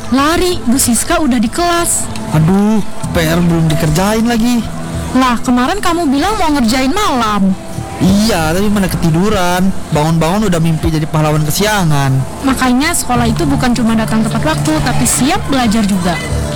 Lari, Bu Siska udah di kelas. Aduh, PR belum dikerjain lagi. Lah, kemarin kamu bilang mau ngerjain malam. Iya, tapi mana ketiduran. Bangun-bangun udah mimpi jadi pahlawan kesiangan. Makanya sekolah itu bukan cuma datang tepat waktu, tapi siap belajar juga.